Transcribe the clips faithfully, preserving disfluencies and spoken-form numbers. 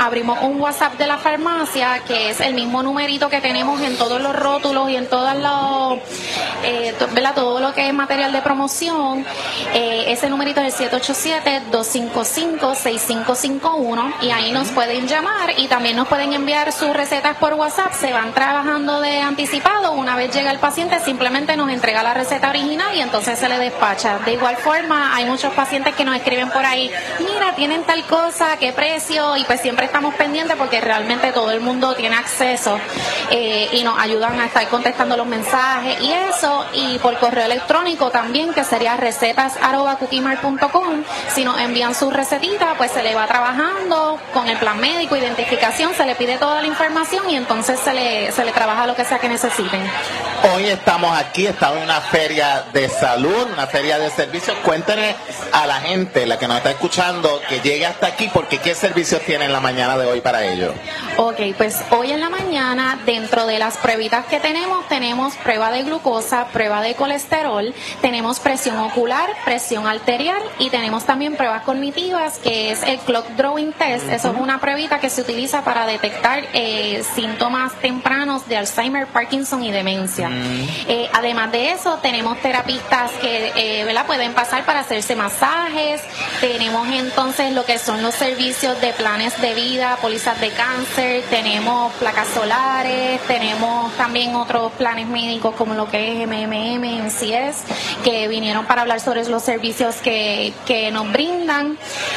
abrimos un WhatsApp de la farmacia, que es el mismo numerito que tenemos en todos los rótulos y en todos los, eh, to- ¿verdad? Todo lo que es material de promoción. Eh, ese numerito es el siete ocho siete, dos cinco cinco, seis cinco cinco uno y ahí nos pueden llamar y también nos pueden enviar sus recetas por WhatsApp. Se van trabajando de anticipado. Una vez llega el paciente, simplemente nos entrega la receta original y entonces se le despacha. De igual forma, hay muchos pacientes que nos escriben por ahí, mira, tienen tal cosa, qué precio, y pues siempre estamos pendientes porque realmente todo el mundo tiene acceso eh, y nos ayudan a estar contestando los mensajes y eso, y por correo electrónico también, que sería recetas arroba cookimart punto com. Si nos envían su recetita, pues se le va trabajando con el plan médico, identificación, se le pide toda la información y entonces se le, se le trabaja lo que sea que necesiten. Hoy estamos aquí, estamos en una feria de salud, una feria de servicios. Cuéntenle a la gente, la que nos está escuchando, que llegue hasta aquí, porque ¿qué servicios tiene en la mañana de hoy para ellos? Ok, pues hoy en la mañana, dentro de las pruebitas que tenemos, tenemos prueba de glucosa, prueba de colesterol, tenemos presión ocular, presión arterial y tenemos también pruebas cognitivas, que es el Clock Drawing Test. Eso es una pruebita que se utiliza para detectar eh, síntomas tempranos de Alzheimer, Parkinson y demencia. Eh, además de eso, tenemos terapistas que eh, ¿verdad? Pueden pasar para hacerse masajes. Tenemos entonces lo que son los servicios de planes de vida, pólizas de cáncer, tenemos placas solares, tenemos también otros planes médicos como lo que es M M M, M C S, que vinieron para hablar sobre los servicios que, que nos brindan.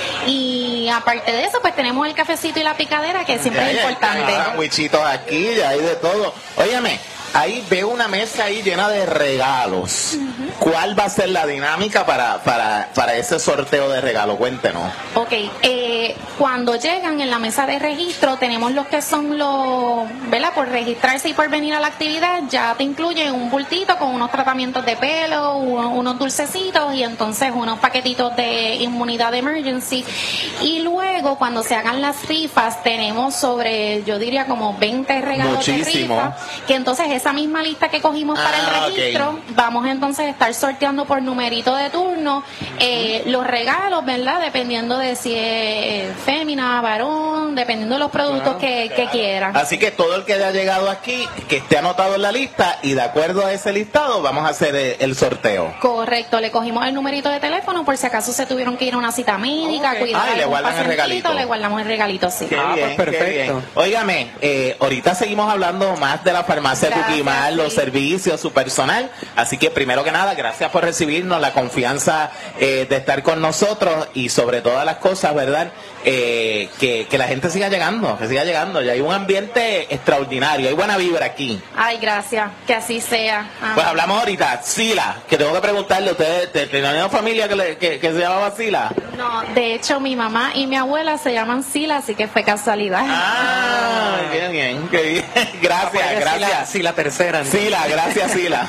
Y aparte de eso, pues tenemos el cafecito y la picadera, que siempre Ya, es ya, importante. ya, sandwichitos aquí, ya hay de todo. Óyeme, ahí veo una mesa ahí llena de regalos. ¿Cuál va a ser la dinámica para, para, para ese sorteo de regalos? Cuéntenos. Ok, eh, cuando llegan en la mesa de registro, tenemos los que son los, ¿verdad? Por registrarse y por venir a la actividad, ya te incluyen un bultito con unos tratamientos de pelo, uno- unos dulcecitos y entonces unos paquetitos de inmunidad de emergency. Y luego, cuando se hagan las rifas, tenemos sobre, yo diría como veinte regalos Muchísimo. de rifa, que entonces esa misma lista que cogimos para Ah, el registro, ok. vamos entonces a estar sorteando por numerito de turno eh, los regalos, ¿verdad? Dependiendo de si es fémina, varón, dependiendo de los productos que, que quieran. Así que todo el que haya llegado aquí, que esté anotado en la lista, y de acuerdo a ese listado vamos a hacer el, el sorteo. Correcto, le cogimos el numerito de teléfono por si acaso se tuvieron que ir a una cita médica, Ok. cuidar Ah, y le algún guardan el pacientito, regalito. le guardamos el regalito, sí. Qué Ah, bien, pues perfecto. qué bien. Óigame, eh, ahorita seguimos hablando más de la farmacia Gracias, Cookimart, los sí. servicios, su personal. Así que primero que nada, gracias por recibirnos, la confianza eh, de estar con nosotros y sobre todas las cosas, ¿verdad? Eh, que, que la gente siga llegando, que siga llegando. Ya hay un ambiente extraordinario, hay buena vibra aquí. Ay, gracias, que así sea. Amén. Pues hablamos ahorita, Sila, que tengo que preguntarle, ¿ustedes te- tenían una familia que, le- que, que se llamaba Sila? No, de hecho mi mamá y mi abuela se llaman Sila, así que fue casualidad. Ah, qué bien, qué bien. Gracias, Pues, sí, gracias. la, sí, la tercera. ¿no? Sila, gracias Sila.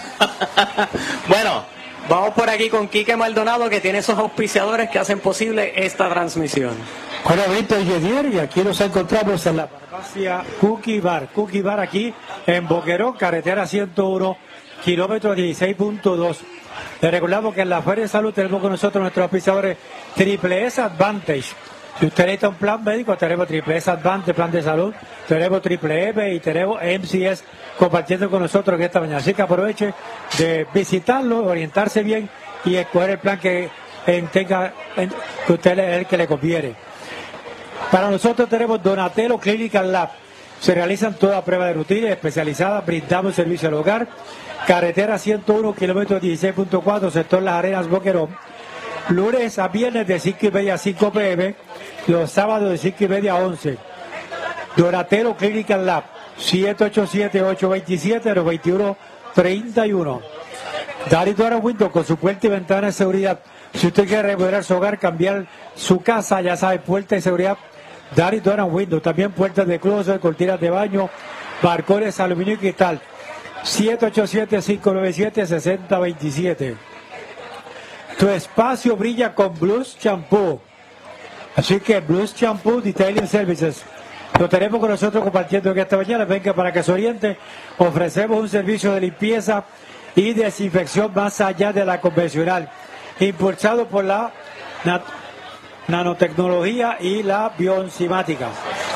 Bueno, Vamos por aquí con Quique Maldonado, que tiene esos auspiciadores que hacen posible esta transmisión. Hola, Víctor Yedier, y aquí nos encontramos en la farmacia Cookie Bar. Cookie Bar aquí en Boquerón, carretera ciento uno, kilómetro dieciséis punto dos. Les recordamos que en la Feria de Salud tenemos con nosotros nuestros auspiciadores Triple S Advantage. Si usted necesita un plan médico, tenemos Triple S Advantage, plan de salud, tenemos Triple M y tenemos M C S compartiendo con nosotros esta mañana. Así que aproveche de visitarlo, orientarse bien y escoger el plan que en- tenga, en- que usted es el que le conviene. Para nosotros tenemos Donatello Clinical Lab. Se realizan todas pruebas de rutina especializadas, brindamos servicio al hogar. Carretera ciento uno, kilómetro dieciséis punto cuatro, sector Las Arenas, Boquerón. Lunes a viernes de cinco y media a cinco p m, los sábados de cinco y media a once. Donatello Clinical Lab, siete ocho siete, ocho dos siete, cero dos uno tres uno. Dari Dora Windows con su puerta y ventana de seguridad. Si usted quiere remodelar su hogar, cambiar su casa, ya sabe, puerta de seguridad. Dari Dora Windows, también puertas de closet, cortinas de baño, balcones, aluminio y cristal. siete ocho siete, cinco nueve siete, seis cero dos siete. Tu espacio brilla con Blues Shampoo. Así que Blues Shampoo Detailing Services. Lo tenemos con nosotros compartiendo que esta mañana. Venga para que se oriente. Ofrecemos un servicio de limpieza y desinfección más allá de la convencional. Impulsado por la nat- nanotecnología y la bioenzimática.